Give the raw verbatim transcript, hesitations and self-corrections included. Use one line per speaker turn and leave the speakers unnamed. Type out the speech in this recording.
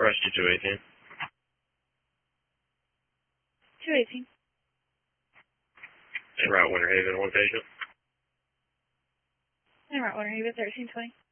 Rescue two eighteen.
two eighteen.
En route Winter Haven, one patient.
En route Winter Haven, thirteen twenty.